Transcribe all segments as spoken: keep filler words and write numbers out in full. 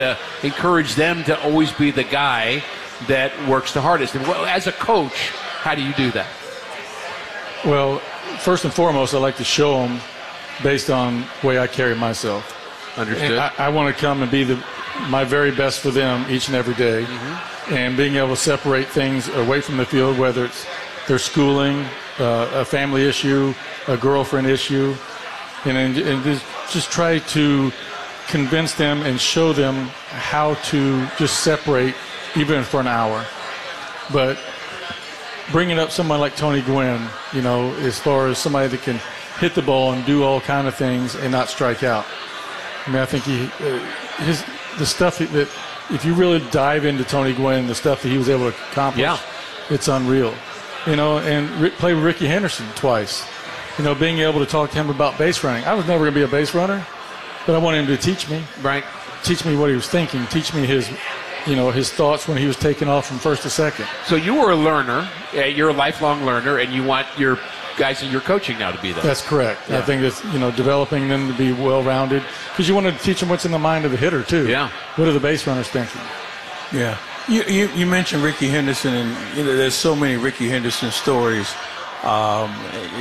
uh, encourage them to always be the guy that works the hardest. And as a coach, how do you do that? Well, first and foremost, I like to show them based on the way I carry myself. Understood. I, I want to come and be the my very best for them each and every day. Mm-hmm. And being able to separate things away from the field, whether it's their schooling, uh, a family issue, a girlfriend issue, and, and, and just, just try to convince them and show them how to just separate even for an hour. But bringing up someone like Tony Gwynn, you know, as far as somebody that can hit the ball and do all kind of things and not strike out. I mean, I think he, uh, his, the stuff that, if you really dive into Tony Gwynn, the stuff that he was able to accomplish, yeah. it's unreal. You know, and Rick, play with Ricky Henderson twice. You know, being able to talk to him about base running. I was never going to be a base runner, but I wanted him to teach me. Right. Teach me what he was thinking. Teach me his, you know, his thoughts when he was taking off from first to second. So you were a learner. Uh, you're a lifelong learner, and you want your guys that you're coaching now to be that. That's correct. Yeah. I think it's, you know, developing them to be well-rounded, because you want to teach them what's in the mind of the hitter too. Yeah. What are the base runners thinking? Yeah. You, you, you mentioned Ricky Henderson, and you know there's so many Ricky Henderson stories. Um,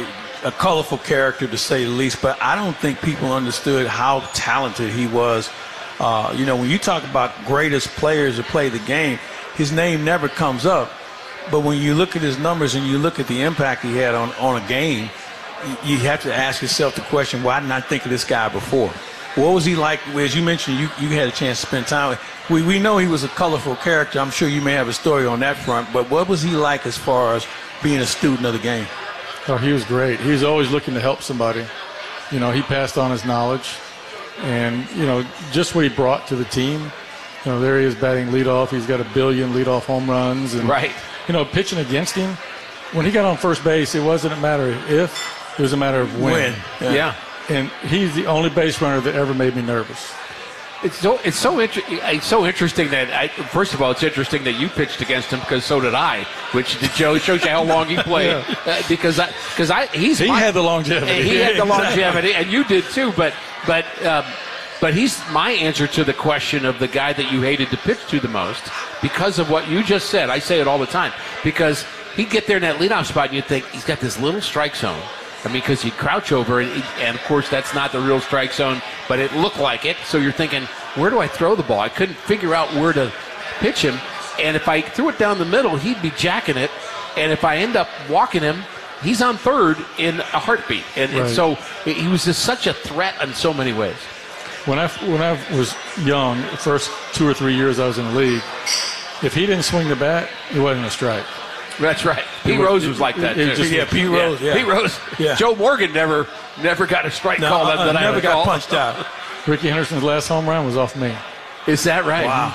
a colorful character, to say the least, but I don't think people understood how talented he was. Uh, you know, when you talk about greatest players to play the game, his name never comes up. But when you look at his numbers and you look at the impact he had on, on a game, you have to ask yourself the question, why didn't I think of this guy before? What was he like? As you mentioned, you, you had a chance to spend time with. We, we know he was a colorful character. I'm sure you may have a story on that front. But what was he like as far as being a student of the game? Oh, he was great. He was always looking to help somebody. You know, he passed on his knowledge. And, you know, just what he brought to the team. You know, there he is batting leadoff. He's got a billion leadoff home runs. And, right. You know, pitching against him, when he got on first base, it wasn't a matter of if, it was a matter of when. When. Yeah. yeah. And he's the only base runner that ever made me nervous. It's so it's so inter- it's so interesting that I, first of all, it's interesting that you pitched against him, because so did I, which Joe shows you how long he played. yeah. uh, because I because I he's he my, had the longevity. He had the longevity, and you did too. But but um, but he's my answer to the question of the guy that you hated to pitch to the most, because of what you just said. I say it all the time, because he'd get there in that leadoff spot, and you'd think he's got this little strike zone. I mean, because you crouch over, and, and, of course, that's not the real strike zone, but it looked like it. So you're thinking, where do I throw the ball? I couldn't figure out where to pitch him. And if I threw it down the middle, he'd be jacking it. And if I end up walking him, he's on third in a heartbeat. And, right. and so he was just such a threat in so many ways. When I, when I was young, the first two or three years I was in the league, if he didn't swing the bat, it wasn't a strike. That's right. Pete it, Rose was like that, it, too. It just, yeah, Pete Rose. Yeah. Pete Rose. Yeah. Joe Morgan never never got a strike no, call that, uh, that I never got call. punched out. Ricky Henderson's last home run was off me. Is that right? Wow.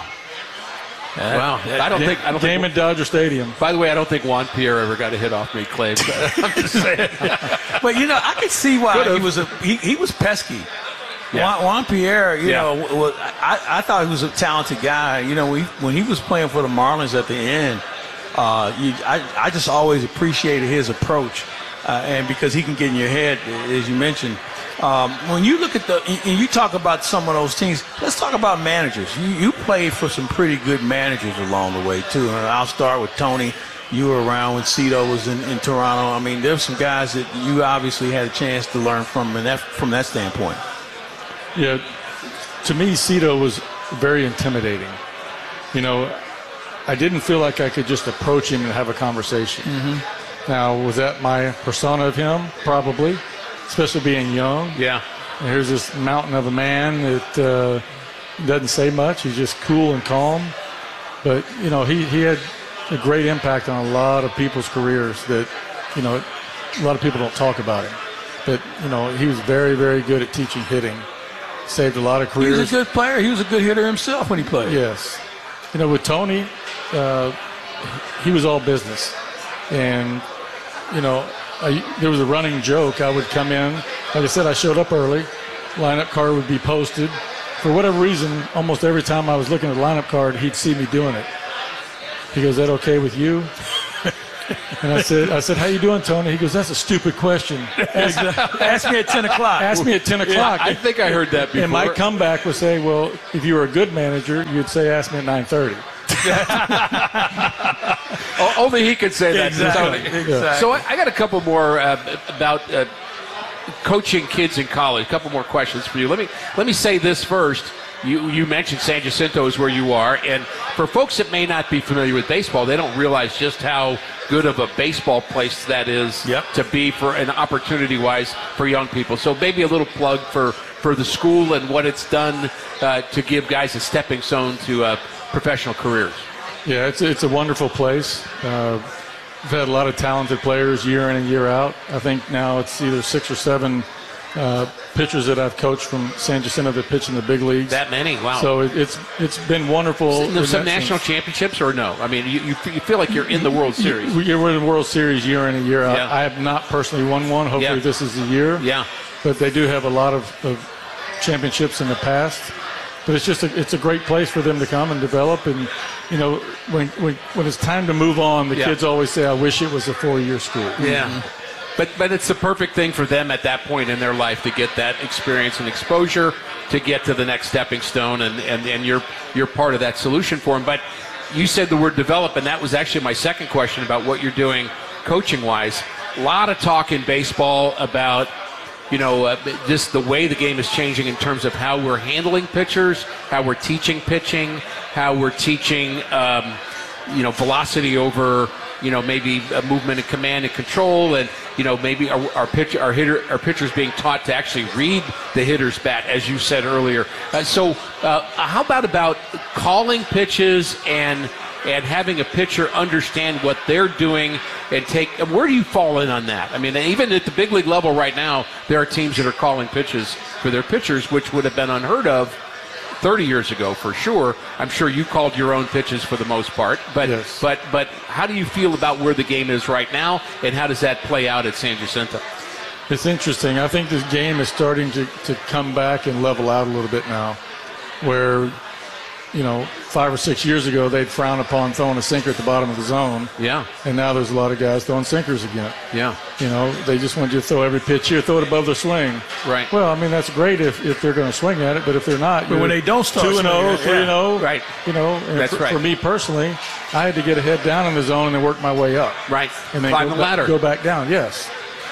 That, wow. That, I don't game, think. I don't game think, at Dodger Stadium. By the way, I don't think Juan Pierre ever got a hit off me, Clay. I'm just saying. But you know, I could see why Could've. he was a he, he was pesky. Yeah. Juan, Juan Pierre, you yeah. know, was, I, I thought he was a talented guy. You know, we, when he was playing for the Marlins at the end, uh, you, I, I just always appreciated his approach, uh, and because he can get in your head, as you mentioned. Um, when you look at the, and you talk about some of those teams, let's talk about managers. You, you played for some pretty good managers along the way, too. And I'll start with Tony. You were around when Cito was in, in Toronto. I mean, there's some guys that you obviously had a chance to learn from, and that, from that standpoint. Yeah, to me, Cito was very intimidating. You know, I didn't feel like I could just approach him and have a conversation. Mm-hmm. Now, was that my persona of him? Probably, especially being young. Yeah. And here's this mountain of a man that uh, doesn't say much. He's just cool and calm. But, you know, he, he had a great impact on a lot of people's careers that, you know, a lot of people don't talk about him. But, you know, he was very, very good at teaching hitting. Saved a lot of careers. He was a good player. He was a good hitter himself when he played. Yes. You know, with Tony, uh, he was all business. And, you know, I, there was a running joke. I would come in. Like I said, I showed up early. Lineup card would be posted. For whatever reason, almost every time I was looking at the lineup card, he'd see me doing it. He goes, "Is that okay with you?" And I said, I said, how you doing, Tony? He goes, that's a stupid question. Ask, Ask me at ten o'clock. ask me at ten o'clock. Yeah, I think I heard that before. And my comeback was say, well, if you were a good manager, you'd say, ask me at nine thirty. Only he could say that. Exactly. Tony. Exactly. So I, I got a couple more uh, about uh, coaching kids in college. A couple more questions for you. Let me let me say this first. You you mentioned San Jacinto is where you are, and for folks that may not be familiar with baseball, they don't realize just how good of a baseball place that is yep. to be for an opportunity-wise for young people. So maybe a little plug for, for the school and what it's done uh, to give guys a stepping stone to uh, professional careers. Yeah, it's it's a wonderful place. Uh, we've had a lot of talented players year in and year out. I think now it's either six or seven uh, pitchers that I've coached from San Jacinto that pitch in the big leagues. That many? Wow. So it, it's it's been wonderful. There's some that national sense. championships or no? I mean, you, you you feel like you're in the World Series. We- We're in the World Series year in and year out. Yeah. I have not personally won one. Hopefully Yeah. this is the year. Yeah. But they do have a lot of, of championships in the past. But it's just a, it's a great place for them to come and develop. And, you know, when when, when it's time to move on, the Yeah. kids always say, I wish it was a four-year school. Yeah. But but it's the perfect thing for them at that point in their life to get that experience and exposure to get to the next stepping stone, and, and, and you're you're part of that solution for them. But you said the word develop, and that was actually my second question about what you're doing coaching-wise. A lot of talk in baseball about, you know, uh, just the way the game is changing in terms of how we're handling pitchers, how we're teaching pitching, how we're teaching, um, you know, velocity over, you know, maybe a movement and command and control, and, you know, maybe our, our pitcher, our hitter, our pitchers being taught to actually read the hitter's bat, as you said earlier. Uh, so, uh, how about about calling pitches and and having a pitcher understand what they're doing and take? Where do you fall in on that? I mean, even at the big league level right now, there are teams that are calling pitches for their pitchers, which would have been unheard of thirty years ago for sure. I'm sure you called your own pitches for the most part, but Yes. but but how do you feel about where the game is right now, and how does that play out at San Jacinto? It's interesting. I think this game is starting to, to come back and level out a little bit now, where, you know, five or six years ago, they'd frown upon throwing a sinker at the bottom of the zone. Yeah, And now there's a lot of guys throwing sinkers again. yeah, You know, they just want you to throw every pitch here, throw it above the swing. right. Well, I mean, that's great if, if they're going to swing at it, but if they're not, But when they don't start two and swinging oh, at it, three and oh, Right. You know, and That's for, right. for me personally, I had to get a head down in the zone and then work my way up. Right. And then Climb go the back- ladder. Go back down, yes.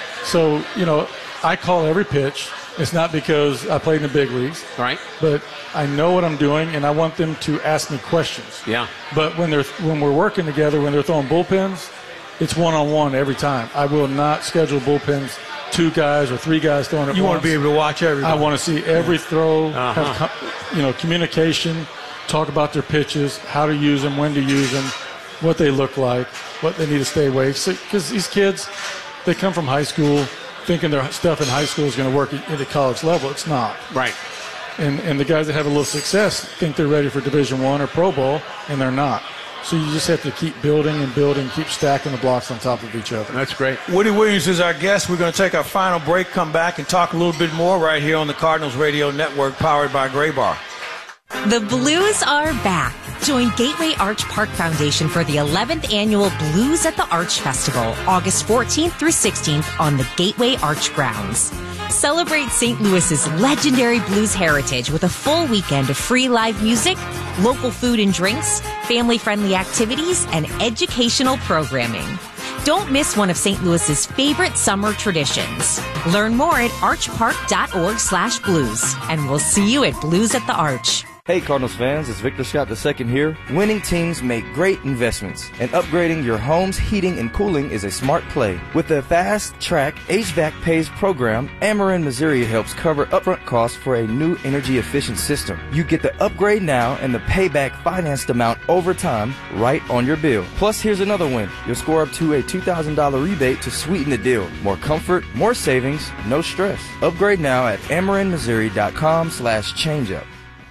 So, you know, I call every pitch. It's not because I played in the big leagues, Right. but I know what I'm doing, and I want them to ask me questions. Yeah. But when they're when we're working together, when they're throwing bullpens, it's one-on-one every time. I will not schedule bullpens, two guys or three guys throwing at You want once. to be able to watch everything. I want to see every throw, Uh-huh. have com- you know, communication, talk about their pitches, how to use them, when to use them, what they look like, what they need to stay away. Because these kids, they come from high school thinking their stuff in high school is going to work at the college level. It's not. Right. And and the guys that have a little success think they're ready for Division One or Pro Bowl, and they're not. So you just have to keep building and building, keep stacking the blocks on top of each other. That's great. Woody Williams is our guest. We're going to take our final break, come back, and talk a little bit more right here on the Cardinals Radio Network, powered by Gray Bar. The Blues are back. Join Gateway Arch Park Foundation for the eleventh annual Blues at the Arch Festival, August fourteenth through sixteenth on the Gateway Arch grounds. Celebrate Saint Louis's legendary blues heritage with a full weekend of free live music, local food and drinks, family-friendly activities, and educational programming. Don't miss one of Saint Louis's favorite summer traditions. Learn more at archpark.org slash blues, and we'll see you at Blues at the Arch. Hey Cardinals fans, it's Victor Scott the second here. Winning teams make great investments, and upgrading your home's heating and cooling is a smart play. With the Fast Track H V A C Pays program, Ameren Missouri helps cover upfront costs for a new energy-efficient system. You get the upgrade now and the payback financed amount over time right on your bill. Plus, here's another win. You'll score up to a two thousand dollars rebate to sweeten the deal. More comfort, more savings, no stress. Upgrade now at amerenmissouri.com slash changeup.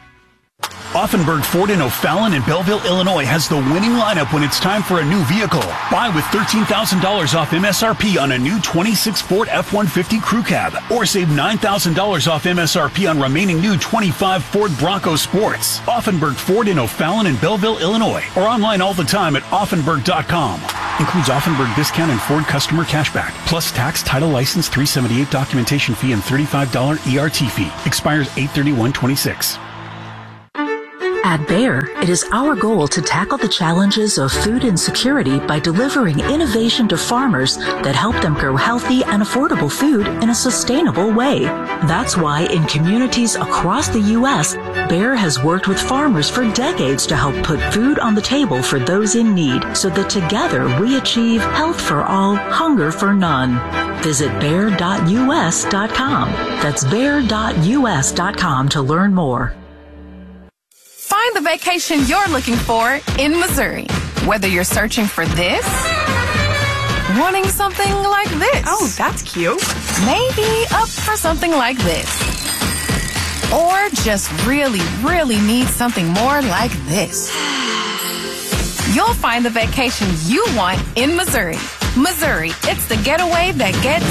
Offenburg Ford in O'Fallon and Belleville, Illinois has the winning lineup when it's time for a new vehicle. Buy with thirteen thousand dollars off M S R P on a new twenty-six Ford F one fifty Crew Cab, or save nine thousand dollars off M S R P on remaining new twenty-five Ford Bronco Sports. Offenburg Ford in O'Fallon and Belleville, Illinois, or online all the time at offenburg dot com. Includes Offenburg discount and Ford customer cashback. Plus tax, title, license, three seventy-eight documentation fee, and thirty-five dollars E R T fee. Expires eight thirty-one twenty-six. At Bayer, it is our goal to tackle the challenges of food insecurity by delivering innovation to farmers that help them grow healthy and affordable food in a sustainable way. That's why in communities across the U S, Bayer has worked with farmers for decades to help put food on the table for those in need, so that together we achieve health for all, hunger for none. Visit bayer dot U S dot com. That's bayer dot U S dot com to learn more. Find the vacation you're looking for in Missouri. Whether you're searching for this, wanting something like this. Oh, that's cute. Maybe up for something like this. Or just really, really need something more like this. You'll find the vacation you want in Missouri. Missouri, it's the getaway that gets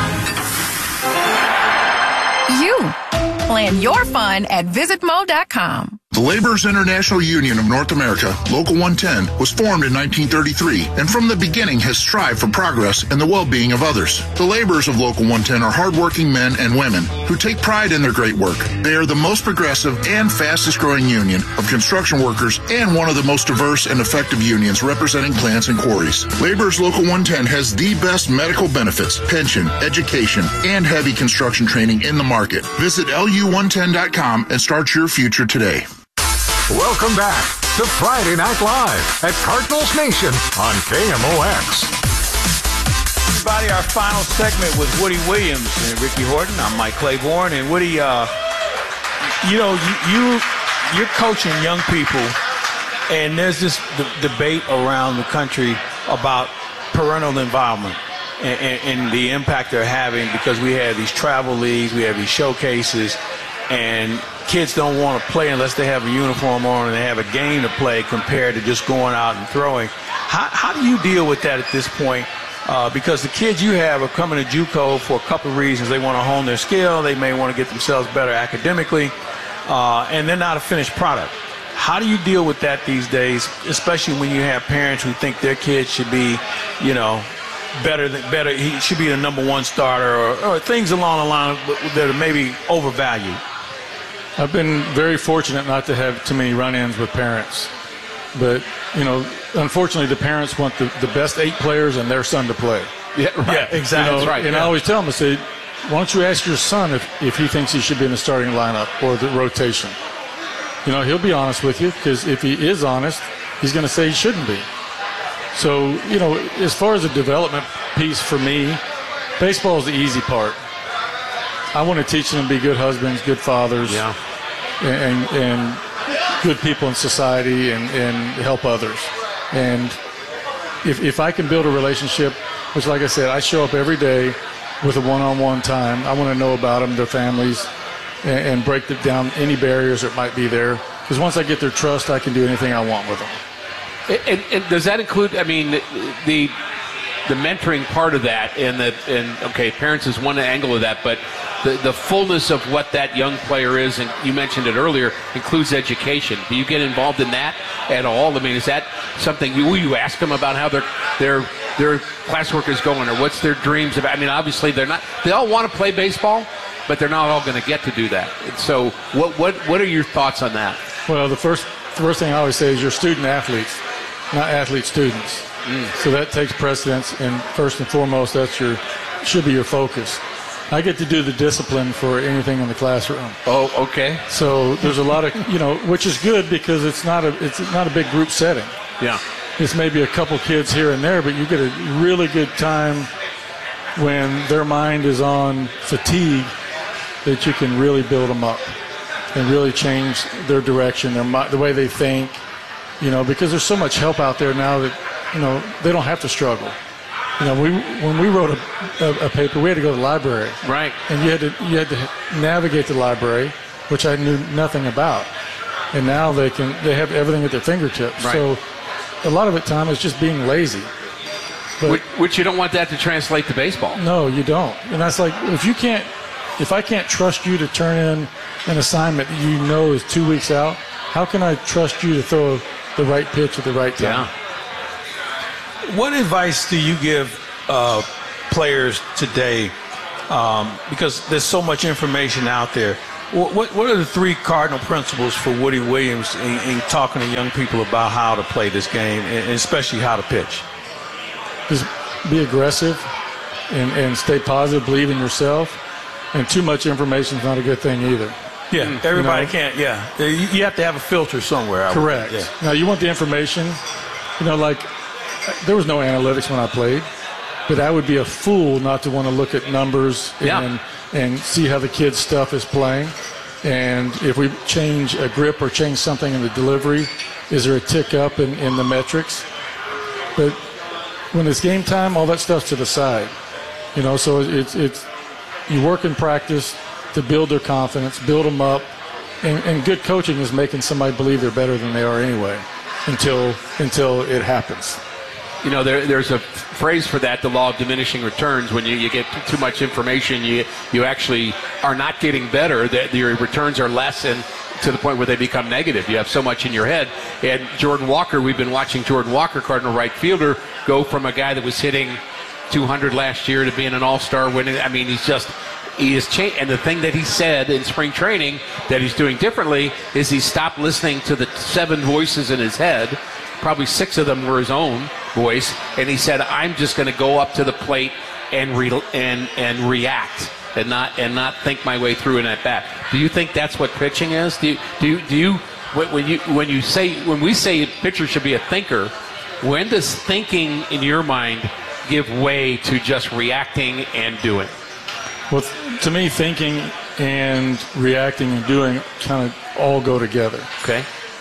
you. Plan your fun at visit mo dot com. The Laborers International Union of North America, Local one ten, was formed in nineteen thirty-three and from the beginning has strived for progress and the well-being of others. The laborers of Local one ten are hardworking men and women who take pride in their great work. They are the most progressive and fastest-growing union of construction workers and one of the most diverse and effective unions representing plants and quarries. Laborers Local one ten has the best medical benefits, pension, education, and heavy construction training in the market. Visit L U one ten dot com and start your future today. Welcome back to Friday Night Live at Cardinals Nation on K M O X. Everybody, our final segment with Woody Williams and Ricky Horton. I'm Mike Claiborne, and Woody, uh, you know, you, you you're coaching young people, and there's this d- debate around the country about parental involvement and, and, and the impact they're having, because we have these travel leagues, we have these showcases, and kids don't want to play unless they have a uniform on and they have a game to play compared to just going out and throwing. How, how do you deal with that at this point? Uh, because the kids you have are coming to JUCO for a couple of reasons. They want to hone their skill. They may want to get themselves better academically, uh, and they're not a finished product. How do you deal with that these days, especially when you have parents who think their kid should be, you know, better than better? He should be the number one starter, or, or things along the line that are maybe overvalued. I've been very fortunate not to have too many run-ins with parents. But, you know, unfortunately, the parents want the, the best eight players and their son to play. Yeah, right. Yeah, exactly. You know, That's right. And yeah. I always tell them, I say, why don't you ask your son if, if he thinks he should be in the starting lineup or the rotation? You know, he'll be honest with you, because if he is honest, he's going to say he shouldn't be. So, you know, as far as the development piece for me, baseball is the easy part. I want to teach them to be good husbands, good fathers, yeah. and, and good people in society, and, and help others. And if, if I can build a relationship, which, like I said, I show up every day with a one-on-one time. I want to know about them, their families, and, and break down any barriers that might be there. Because once I get their trust, I can do anything I want with them. And, and does that include, I mean, the the mentoring part of that, and the and okay, parents is one angle of that, but the the fullness of what that young player is, and you mentioned it earlier, includes education. Do you get involved in that at all? I mean, is that something you you ask them about how their their their classwork is going, or what's their dreams about? I mean, obviously they're not, they all want to play baseball, but they're not all going to get to do that. And so, what what what are your thoughts on that? Well, the first the first thing I always say is you're student athletes, not athlete students. Mm. So that takes precedence, and first and foremost, that's your should be your focus. I get to do the discipline for anything in the classroom. Oh, okay. So there's a lot of, you know, which is good because it's not a it's not a big group setting. Yeah. It's maybe a couple kids here and there, but you get a really good time when their mind is on fatigue, that you can really build them up and really change their direction, their the way they think, you know, because there's so much help out there now that, you know, they don't have to struggle. You know, we when we wrote a, a, a paper, we had to go to the library. Right. And you had to you had to navigate the librry, which I knew nothing about. And now they can they have everything at their fingertips. Right. So a lot of it time is just being lazy. But which, which you don't want that to translate to baseball. No, you don't. And that's like, if you can't, if I can't trust you to turn in an assignment that you know is two weeks out, how can I trust you to throw the right pitch at the right time? Yeah. what advice do you give uh, players today? Um, because there's so much information out there. What, what, what are the three cardinal principles for Woody Williams in, in talking to young people about how to play this game, and especially how to pitch? Just be aggressive and, and stay positive, believe in yourself. And too much information is not a good thing either. Yeah, everybody you know? can't, yeah. You, you have to have a filter somewhere. I Correct. Would, yeah. Now, you want the information. You know, like, there was no analytics when I played, but I would be a fool not to want to look at numbers yeah. and, and see how the kid's stuff is playing. And if we change a grip or change something in the delivery, is there a tick up in, in the metrics? But when it's game time, all that stuff's to the side. You know, so it's it's you work in practice to build their confidence, build them up, and, and good coaching is making somebody believe they're better than they are anyway until until it happens. You know, there, there's a phrase for that, the law of diminishing returns. When you, you get too much information, you you actually are not getting better. The, your returns are less, and to the point where they become negative. You have so much in your head. And Jordan Walker, we've been watching Jordan Walker, Cardinal right fielder, go from a guy that was hitting two hundred last year to being an all-star winning. I mean, he's just, he is changed. And the thing that he said in spring training that he's doing differently is he stopped listening to the seven voices in his head. Probably six of them were his own voice. And he said, I'm just going to go up to the plate and re- and and react and not and not think my way through an at bat. Do you think that's what pitching is? Do you, do you, do you when you when you say when we say a pitcher should be a thinker, when does thinking in your mind give way to just reacting and doing? Well, to me, thinking and reacting and doing kind of all go together. Okay.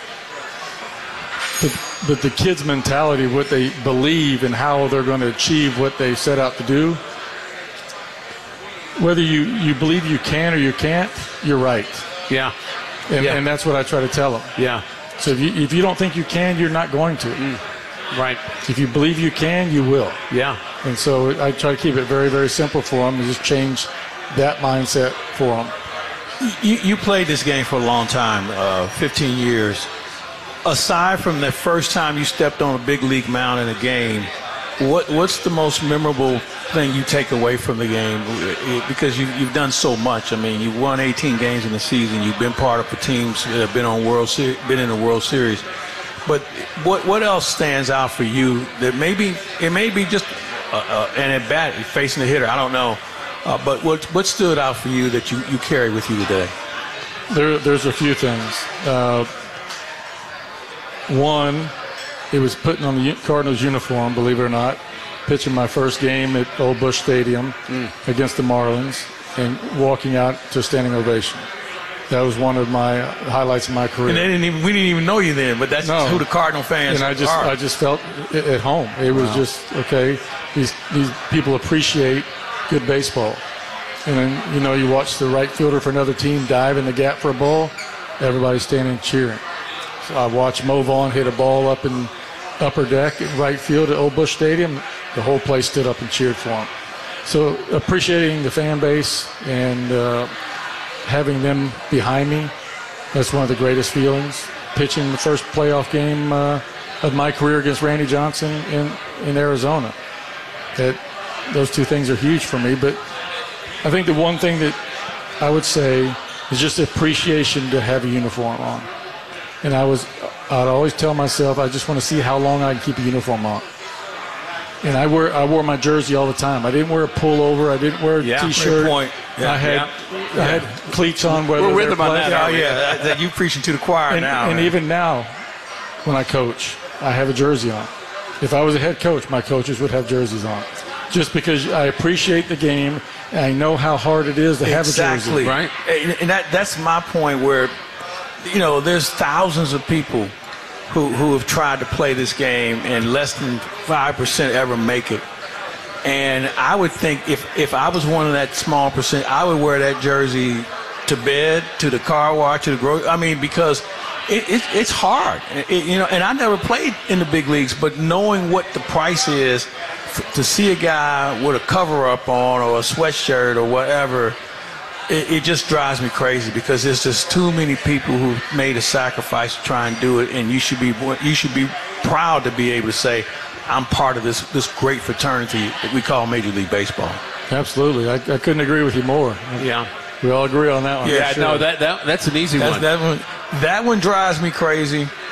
But, but the kids' mentality, what they believe and how they're going to achieve what they set out to do, whether you, you believe you can or you can't, you're right. Yeah. And, yeah. and that's what I try to tell them. Yeah. So if you, if you don't think you can, you're not going to. Mm. Right. If you believe you can, you will. Yeah. And so I try to keep it very, very simple for them and just change that mindset for them. You, you played this game for a long time, uh, fifteen years. Aside from the first time you stepped on a big league mound in a game, what what's the most memorable thing you take away from the game? Because you, you've done so much. I mean, you've won eighteen games in the season. You've been part of the teams that have been on World Series, been in the World Series. But what what else stands out for you that maybe it may be just uh, uh, an at bat facing the hitter? I don't know. Uh, but what what stood out for you that you, you carry with you today? There there's a few things. Uh, One, it was putting on the Cardinals uniform, believe it or not, pitching my first game at Old Busch Stadium mm. against the Marlins and walking out to a standing ovation. That was one of my highlights of my career. And they didn't even, we didn't even know you then, but that's no. who the Cardinal fans and I just, are. I just felt at home. It was wow. just, okay, these, these people appreciate good baseball. And then, you know, you watch the right fielder for another team dive in the gap for a ball, everybody's standing cheering. So I watched Mo Vaughn hit a ball up in upper deck in right field at Old Busch Stadium. The whole place stood up and cheered for him. So appreciating the fan base and uh, having them behind me, that's one of the greatest feelings. Pitching the first playoff game uh, of my career against Randy Johnson in, in Arizona. That, those two things are huge for me. But I think the one thing that I would say is just appreciation to have a uniform on. And I was, I'd always tell myself, I just want to see how long I can keep a uniform on. And I wear, I wore my jersey all the time. I didn't wear a pullover. I didn't wear a yeah, T-shirt. Point. Yeah, I had, yeah. I had cleats on. Whether We're with them on playing. that. Oh yeah, that you preaching to the choir and, now. And man. even now, when I coach, I have a jersey on. If I was a head coach, my coaches would have jerseys on, just because I appreciate the game. And I know how hard it is to have exactly. a jersey. Right. And, and that that's my point where. You know, there's thousands of people who, who have tried to play this game and less than five percent ever make it. And I would think if, if I was one of that small percent, I would wear that jersey to bed, to the car wash, to the grocery. I mean, because it, it, it's hard. It, you know, and I never played in the big leagues, but knowing what the price is f- to see a guy with a cover-up on or a sweatshirt or whatever, It, it just drives me crazy because there's just too many people who've made a sacrifice to try and do it, and you should be you should be proud to be able to say, I'm part of this this great fraternity that we call Major League Baseball. Absolutely. I, I couldn't agree with you more. Yeah. We all agree on that one. Yeah, sure. no, that, that that's an easy That's, one. That one. That one drives me crazy.